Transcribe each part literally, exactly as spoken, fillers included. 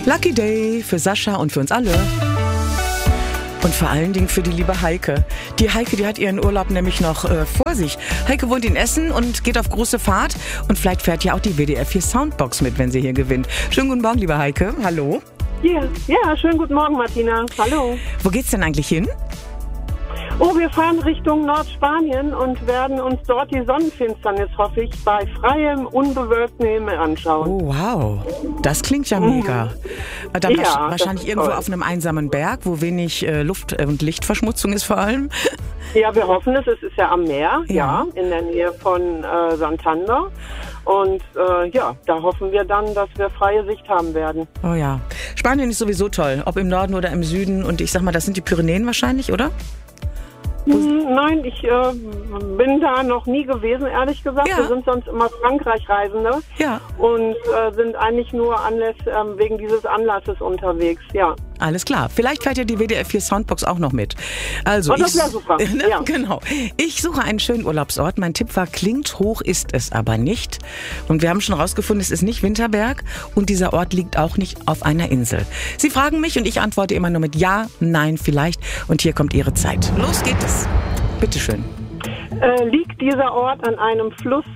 Lucky Day für Sascha und für uns alle. Und vor allen Dingen für die liebe Heike. Die Heike, die hat ihren Urlaub nämlich noch äh, vor sich. Heike wohnt in Essen und geht auf große Fahrt. Und vielleicht fährt ja auch die W D R vier Soundbox mit, wenn sie hier gewinnt. Schönen guten Morgen, liebe Heike. Hallo. Ja, ja, schönen guten Morgen, Martina. Hallo. Wo geht's denn eigentlich hin? Oh, wir fahren Richtung Nordspanien und werden uns dort die Sonnenfinsternis, hoffe ich, bei freiem, unbewölktem Himmel anschauen. Oh, wow. Das klingt ja mega. Mhm. Dann ja, wahrscheinlich irgendwo toll. auf einem einsamen Berg, wo wenig äh, Luft- und Lichtverschmutzung ist vor allem. Ja, wir hoffen es. Es ist ja am Meer, Ja. ja, in der Nähe von äh, Santander. Und äh, ja, da hoffen wir dann, dass wir freie Sicht haben werden. Oh ja. Spanien ist sowieso toll, ob im Norden oder im Süden. Und ich sag mal, das sind die Pyrenäen wahrscheinlich, oder? Hm, Nein, ich äh, bin da noch nie gewesen, ehrlich gesagt. Ja. Wir sind sonst immer Frankreich-Reisende Ja. und äh, sind eigentlich nur anläss, ähm, wegen dieses Anlasses unterwegs, ja. Alles klar. Vielleicht fährt ja die W D R vier Soundbox auch noch mit. Also Oh, das ich, wär super. Ne, Ja. Genau. Ich suche einen schönen Urlaubsort. Mein Tipp war, klingt hoch, ist es aber nicht. Und wir haben schon rausgefunden, es ist nicht Winterberg und dieser Ort liegt auch nicht auf einer Insel. Sie fragen mich und ich antworte immer nur mit Ja, Nein, vielleicht. Und hier kommt Ihre Zeit. Los geht es. Bitteschön. Äh, liegt dieser Ort an einem Fluss?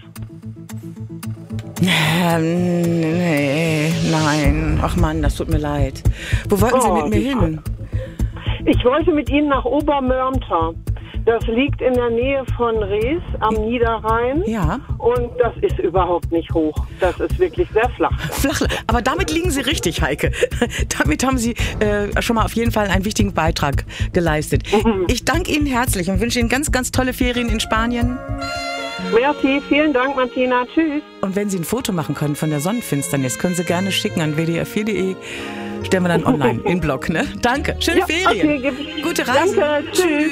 Ähm, nee, nein. Ach Mann, das tut mir leid. Wo wollten Sie Oh, mit mir wie hin? Ich wollte mit Ihnen nach Obermörmter. Das liegt in der Nähe von Rees am Niederrhein. Ja. Und das ist überhaupt nicht hoch. Das ist wirklich sehr flach. Flach. Aber damit liegen Sie richtig, Heike. Damit haben Sie äh, schon mal auf jeden Fall einen wichtigen Beitrag geleistet. Mhm. Ich danke Ihnen herzlich und wünsche Ihnen ganz, ganz tolle Ferien in Spanien. Merci, vielen Dank, Martina. Tschüss. Und wenn Sie ein Foto machen können von der Sonnenfinsternis, können Sie gerne schicken an w d r vier punkt de. Stellen wir dann online in den Blog, ne? Danke. Schöne Ja, Ferien. okay, gebe ich. Gute Reise. Danke, tschüss.